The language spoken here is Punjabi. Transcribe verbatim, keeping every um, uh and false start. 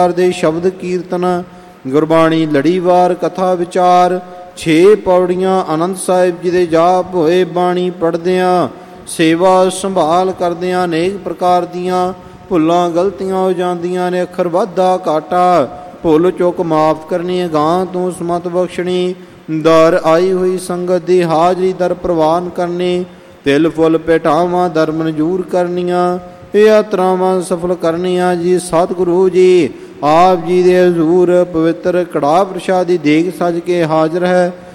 ਦੇ ਸ਼ਬਦ ਕੀਰਤਨ, ਗੁਰਬਾਣੀ ਲੜੀਵਾਰ ਕਥਾ ਵਿਚਾਰ। ਛੇ ਪੌੜੀਆਂ ਆਨੰਦ ਸਾਹਿਬ ਜੀ ਦੇ ਜਾਪ ਹੋਏ। ਬਾਣੀ ਪੜ੍ਹਦਿਆਂ, ਸੇਵਾ ਸੰਭਾਲ ਕਰਦਿਆਂ ਅਨੇਕ ਪ੍ਰਕਾਰ ਦੀਆਂ ਭੁੱਲਾਂ ਗਲਤੀਆਂ ਹੋ ਜਾਂਦੀਆਂ ਨੇ। ਅੱਖਰ ਵਾਧਾ ਘਾਟਾ ਭੁੱਲ ਚੁੱਕ ਮਾਫ ਕਰਨੀ, ਗਾਂ ਤੂੰ ਸਮਤ ਬਖਸ਼ਣੀ। ਦਰ ਆਈ ਹੋਈ ਸੰਗਤ ਦੀ ਹਾਜ਼ਰੀ ਦਰ ਪ੍ਰਵਾਨ ਕਰਨੀ। ਤਿਲ ਫੁੱਲ ਭੇਟਾਵਾਂ ਦਰ ਮਨਜ਼ੂਰ ਕਰਨੀਆਂ। ਯਾਤਰਾਵਾਂ ਸਫਲ ਕਰਨੀਆਂ ਜੀ। ਸਤਿਗੁਰੂ ਜੀ ਆਪ ਜੀ ਦੇ ਹਜ਼ੂਰ ਪਵਿੱਤਰ ਕੜਾਹ ਪ੍ਰਸ਼ਾਦੀ ਦੇਗ ਸਜ ਕੇ ਹਾਜ਼ਰ ਹੈ।